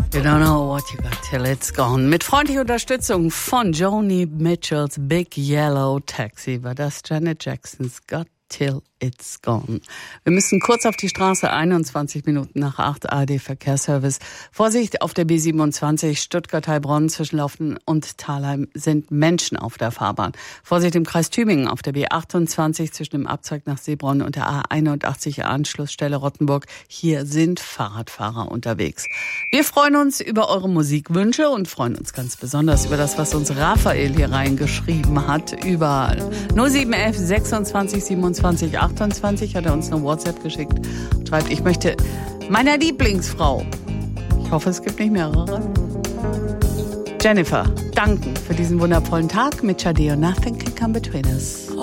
You don't know what you got till it's gone. Mit freundlicher Unterstützung von Joni Mitchells Big Yellow Taxi war das Janet Jacksons Got Till It's Gone. Wir müssen kurz auf die Straße, 21 Minuten nach 8, ARD Verkehrsservice. Vorsicht auf der B27 Stuttgart-Heilbronn zwischen Laufen und Thalheim sind Menschen auf der Fahrbahn. Vorsicht im Kreis Tübingen auf der B28 zwischen dem Abzweig nach Seebronn und der A81 Anschlussstelle Rottenburg. Hier sind Fahrradfahrer unterwegs. Wir freuen uns über eure Musikwünsche und freuen uns ganz besonders über das, was uns Raphael hier reingeschrieben hat. Überall. 0711 26 27 28 hat er uns eine WhatsApp geschickt und schreibt, ich möchte meiner Lieblingsfrau, ich hoffe, es gibt nicht mehrere, Jennifer, danken für diesen wundervollen Tag mit Sade und Nothing Can Come Between Us.